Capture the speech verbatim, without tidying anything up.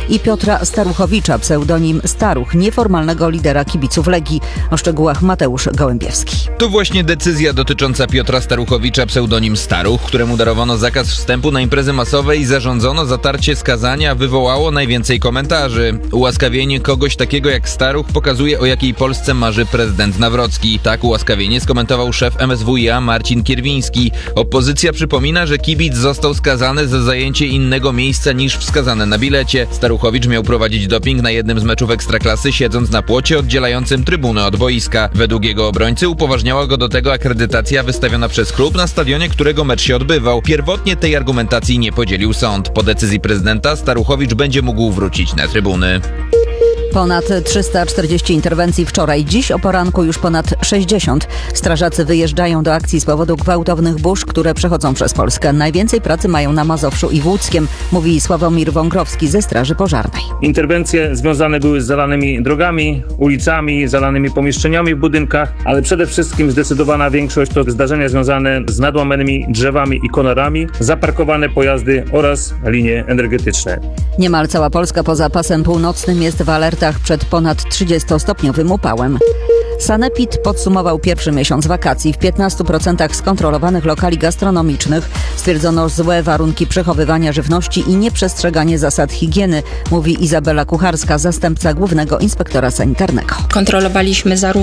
i Piotra Staruchowicza, pseudonim Staruch, nieformalnego lidera kibiców Legii. O szczegółach Mateusz Gołębiewski. To właśnie decyzja dotycząca Piotra Staruchowicza, pseudonim Staruch, któremu darowano zakaz wstępu na imprezy masowe i zarządzono zatarcie skazania, wywołało najwięcej komentarzy. Ułaskawienie kogoś takiego jak Staruch pokazuje, o jakiej Polsce marzy prezydent Nawrocki. Tak ułaskawienie skomentował szef M S W iA Marcin Kierwiński. Opozycja przypomina, że kibic został skazany za zajęcie innego miejsca niż wskazane na bilecie. Staruchowicz miał prowadzić doping na jednym z meczów Ekstraklasy, siedząc na płocie oddzielającym trybunę od boiska. Według jego obrońcy upoważniała go do tego akredytacja wystawiona przez klub na stadionie, którego mecz się odbywał. Pierwotnie tej argumentacji nie podzielił sąd. Po decyzji prezydenta Staruchowicz będzie mógł wrócić na trybuny. Ponad trzysta czterdzieści interwencji wczoraj, dziś o poranku już ponad sześćdziesiąt. Strażacy wyjeżdżają do akcji z powodu gwałtownych burz, które przechodzą przez Polskę. Najwięcej pracy mają na Mazowszu i w Łódzkiem, mówi Sławomir Wągrowski ze Straży Pożarnej. Interwencje związane były z zalanymi drogami, ulicami, zalanymi pomieszczeniami w budynkach, ale przede wszystkim zdecydowana większość to zdarzenia związane z nadłamanymi drzewami i konarami, zaparkowane pojazdy oraz linie energetyczne. Niemal cała Polska poza pasem północnym jest w alertach przed ponad trzydziestostopniowym upałem. Sanepid podsumował pierwszy miesiąc wakacji. W piętnastu procentach skontrolowanych lokali gastronomicznych stwierdzono złe warunki przechowywania żywności i nieprzestrzeganie zasad higieny, mówi Izabela Kucharska, zastępca głównego inspektora sanitarnego. Kontrolowaliśmy zarówno